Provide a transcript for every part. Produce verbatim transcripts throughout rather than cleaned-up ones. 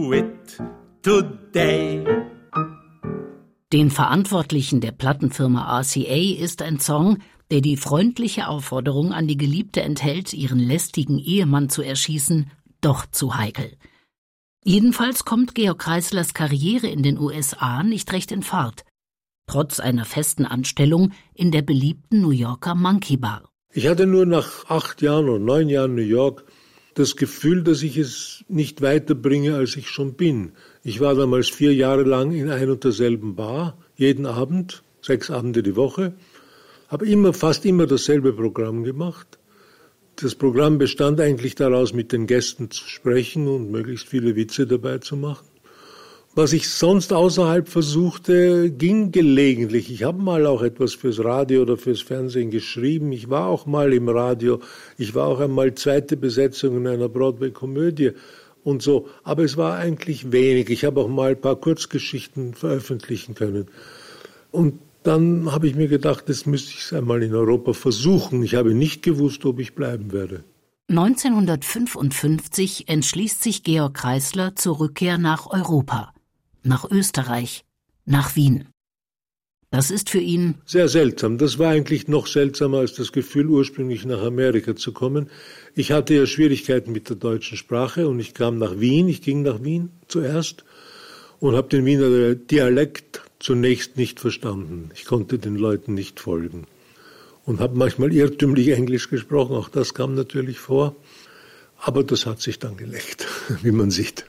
it today. Den Verantwortlichen der Plattenfirma R C A ist ein Song, der die freundliche Aufforderung an die Geliebte enthält, ihren lästigen Ehemann zu erschießen, doch zu heikel. Jedenfalls kommt Georg Kreislers Karriere in den U S A nicht recht in Fahrt, trotz einer festen Anstellung in der beliebten New Yorker Monkey Bar. Ich hatte nur nach acht Jahren oder neun Jahren New York das Gefühl, dass ich es nicht weiterbringe, als ich schon bin. Ich war damals vier Jahre lang in ein und derselben Bar, jeden Abend, sechs Abende die Woche, habe immer, fast immer dasselbe Programm gemacht. Das Programm bestand eigentlich daraus, mit den Gästen zu sprechen und möglichst viele Witze dabei zu machen. Was ich sonst außerhalb versuchte, ging gelegentlich. Ich habe mal auch etwas fürs Radio oder fürs Fernsehen geschrieben. Ich war auch mal im Radio. Ich war auch einmal zweite Besetzung in einer Broadway-Komödie und so. Aber es war eigentlich wenig. Ich habe auch mal ein paar Kurzgeschichten veröffentlichen können. Und dann habe ich mir gedacht, das müsste ich es einmal in Europa versuchen. Ich habe nicht gewusst, ob ich bleiben werde. neunzehnhundertfünfundfünfzig entschließt sich Georg Kreisler zur Rückkehr nach Europa. Nach Österreich, nach Wien. Das ist für ihn sehr seltsam. Das war eigentlich noch seltsamer als das Gefühl, ursprünglich nach Amerika zu kommen. Ich hatte ja Schwierigkeiten mit der deutschen Sprache und ich kam nach Wien. Ich ging nach Wien zuerst und habe den Wiener Dialekt zunächst nicht verstanden. Ich konnte den Leuten nicht folgen und habe manchmal irrtümlich Englisch gesprochen. Auch das kam natürlich vor. Aber das hat sich dann gelegt, wie man sieht.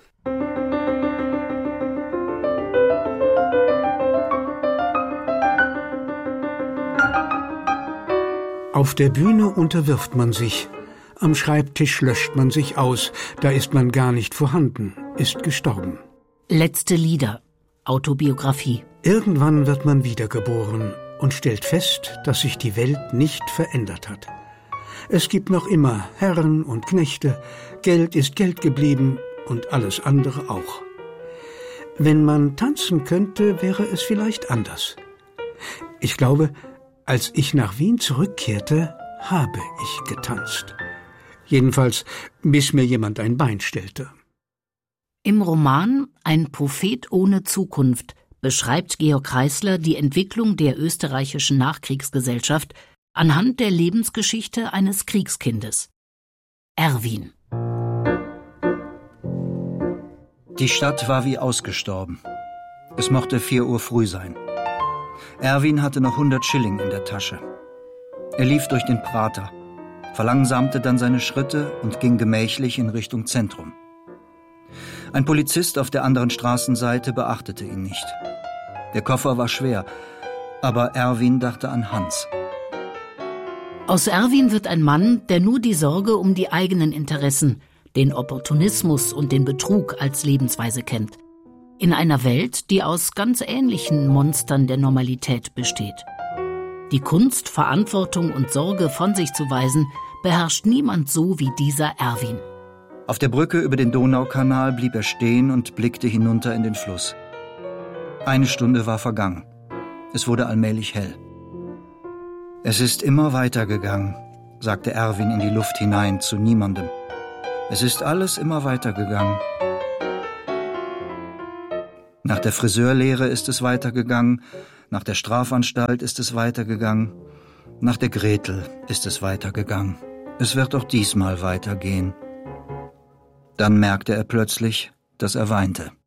Auf der Bühne unterwirft man sich. Am Schreibtisch löscht man sich aus. Da ist man gar nicht vorhanden, ist gestorben. Letzte Lieder, Autobiografie. Irgendwann wird man wiedergeboren und stellt fest, dass sich die Welt nicht verändert hat. Es gibt noch immer Herren und Knechte, Geld ist Geld geblieben und alles andere auch. Wenn man tanzen könnte, wäre es vielleicht anders. Ich glaube, als ich nach Wien zurückkehrte, habe ich getanzt. Jedenfalls, bis mir jemand ein Bein stellte. Im Roman »Ein Prophet ohne Zukunft« beschreibt Georg Kreisler die Entwicklung der österreichischen Nachkriegsgesellschaft anhand der Lebensgeschichte eines Kriegskindes. Erwin. Die Stadt war wie ausgestorben. Es mochte vier Uhr früh sein. Erwin hatte noch hundert Schilling in der Tasche. Er lief durch den Prater, verlangsamte dann seine Schritte und ging gemächlich in Richtung Zentrum. Ein Polizist auf der anderen Straßenseite beachtete ihn nicht. Der Koffer war schwer, aber Erwin dachte an Hans. Aus Erwin wird ein Mann, der nur die Sorge um die eigenen Interessen, den Opportunismus und den Betrug als Lebensweise kennt. In einer Welt, die aus ganz ähnlichen Monstern der Normalität besteht. Die Kunst, Verantwortung und Sorge von sich zu weisen, beherrscht niemand so wie dieser Erwin. Auf der Brücke über den Donaukanal blieb er stehen und blickte hinunter in den Fluss. Eine Stunde war vergangen. Es wurde allmählich hell. Es ist immer weitergegangen, sagte Erwin in die Luft hinein zu niemandem. Es ist alles immer weitergegangen. Nach der Friseurlehre ist es weitergegangen, nach der Strafanstalt ist es weitergegangen, nach der Gretel ist es weitergegangen. Es wird auch diesmal weitergehen. Dann merkte er plötzlich, dass er weinte.